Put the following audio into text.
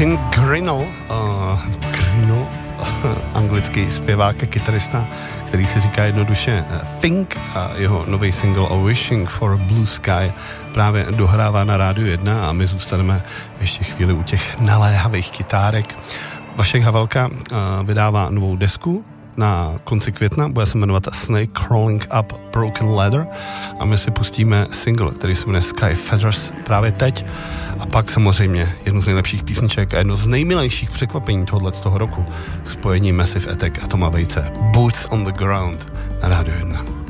Ken Grinnell, anglický zpěvák a kytarista, který se říká jednoduše Think, a jeho nový single A Wishing for a Blue Sky právě dohrává na Rádiu 1 a my zůstaneme ještě chvíli u těch naléhavých kytárek. Vašek Havelka vydává novou desku na konci května, bude se jmenovat Snake Crawling Up Broken Ladder a my si pustíme single, který se jmenuje Sky Feathers právě teď a pak samozřejmě jednu z nejlepších písniček a jedno z nejmilejších překvapení tohoto z toho roku spojení Massive Attack a Toma Waitse, Boots on the Ground na Rádiu 1.